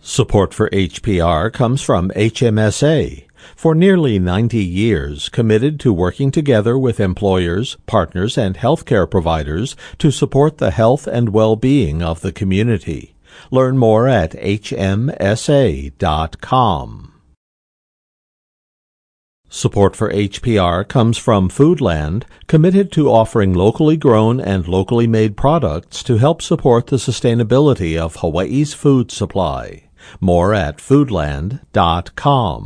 Support for HPR comes from HMSA, for nearly 90 years committed to working together with employers, partners, and healthcare providers to support the health and well-being of the community. Learn more at hmsa.com. Support for HPR comes from Foodland, committed to offering locally grown and locally made products to help support the sustainability of Hawaii's food supply. More at foodland.com.